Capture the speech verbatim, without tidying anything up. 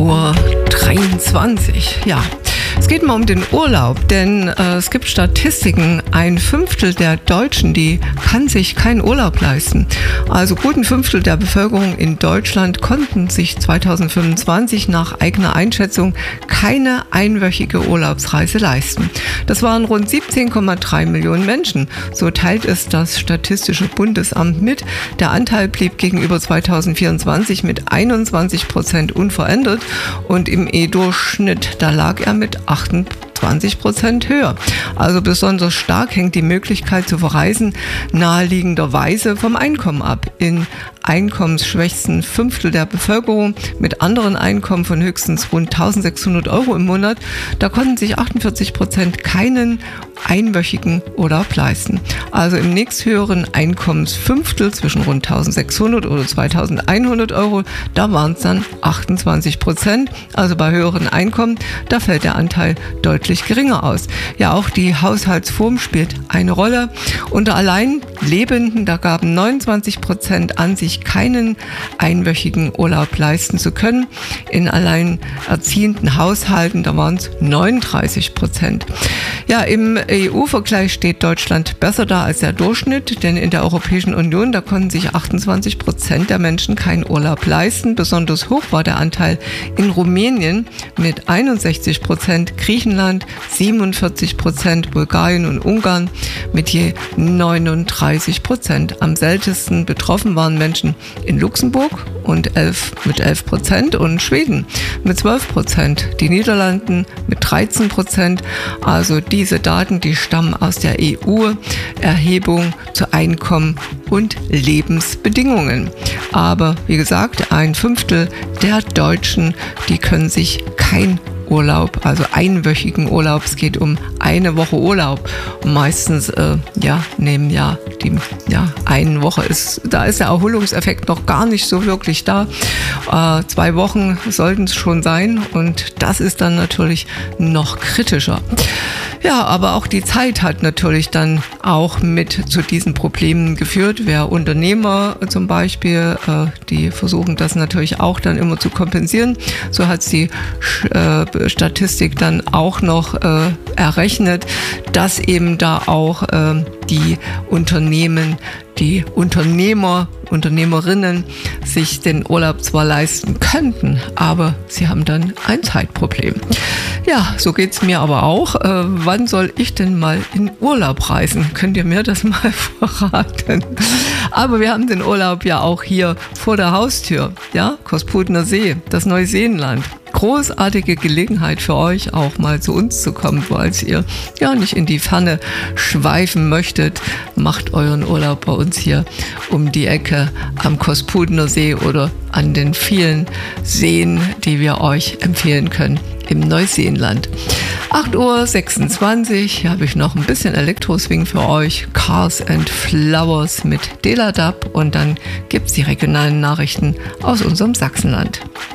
Uhr dreiundzwanzig. Ja, es geht mal um den Urlaub, denn äh, es gibt Statistiken, ein Fünftel der Deutschen, die kann sich keinen Urlaub leisten. Also gut ein Fünftel der Bevölkerung in Deutschland konnten sich zweitausendfünfundzwanzig nach eigener Einschätzung keine einwöchige Urlaubsreise leisten. Das waren rund siebzehn Komma drei Millionen Menschen. So teilt es das Statistische Bundesamt mit. Der Anteil blieb gegenüber zweitausendvierundzwanzig mit einundzwanzig Prozent unverändert und im E-Durchschnitt, da lag er mit achtundzwanzig Prozent höher. Also besonders stark hängt die Möglichkeit zu verreisen naheliegenderweise vom Einkommen ab. In einkommensschwächsten Fünftel der Bevölkerung mit anderen Einkommen von höchstens rund eintausendsechshundert Euro im Monat, da konnten sich achtundvierzig Prozent keinen einwöchigen Urlaub leisten. Also im nächsthöheren Einkommensfünftel zwischen rund eintausendsechshundert oder zweitausendeinhundert Euro, da waren es dann achtundzwanzig Prozent. Also bei höheren Einkommen, da fällt der Anteil deutlich geringer aus. Ja, auch die Haushaltsform spielt eine Rolle. Unter Alleinlebenden, da gaben neunundzwanzig Prozent an, sich keinen einwöchigen Urlaub leisten zu können. In alleinerziehenden Haushalten, da waren es neununddreißig Prozent. Ja, im E U-Vergleich steht Deutschland besser da als der Durchschnitt, denn in der Europäischen Union, da konnten sich achtundzwanzig Prozent der Menschen keinen Urlaub leisten. Besonders hoch war der Anteil in Rumänien mit einundsechzig Prozent, Griechenland siebenundvierzig Prozent, Bulgarien und Ungarn mit je neununddreißig Prozent. Am seltensten betroffen waren Menschen in Luxemburg und elf, mit elf Prozent und Schweden mit zwölf Prozent, die Niederlanden mit dreizehn Prozent. Also diese Daten, die stammen aus der E U-Erhebung zu Einkommen und Lebensbedingungen. Aber wie gesagt, ein Fünftel der Deutschen, die können sich kein Urlaub, also einwöchigen Urlaub. Es geht um eine Woche Urlaub. Und meistens, äh, ja, nehmen ja die, ja, eine Woche ist, da ist der Erholungseffekt noch gar nicht so wirklich da. Äh, zwei Wochen sollten es schon sein und das ist dann natürlich noch kritischer. Ja, aber auch die Zeit hat natürlich dann auch mit zu diesen Problemen geführt. Wer Unternehmer zum Beispiel, äh, die versuchen das natürlich auch dann immer zu kompensieren. So hat die äh, Statistik dann auch noch äh, errechnet, dass eben da auch äh, die Unternehmen, die Unternehmer, Unternehmerinnen sich den Urlaub zwar leisten könnten, aber sie haben dann ein Zeitproblem. Ja, so geht's mir aber auch. Äh, wann soll ich denn mal in Urlaub reisen? Könnt ihr mir das mal verraten? Aber wir haben den Urlaub ja auch hier vor der Haustür. Ja, Kosputner See, das Neuseenland. Großartige Gelegenheit für euch, auch mal zu uns zu kommen, falls ihr ja nicht in die Ferne schweifen möchtet. Macht euren Urlaub bei uns hier um die Ecke am Kosputner See oder an den vielen Seen, die wir euch empfehlen können im Neuseenland. acht Uhr sechsundzwanzig, hier habe ich noch ein bisschen Elektroswing für euch. Cars and Flowers mit Deladab und dann gibt es die regionalen Nachrichten aus unserem Sachsenland.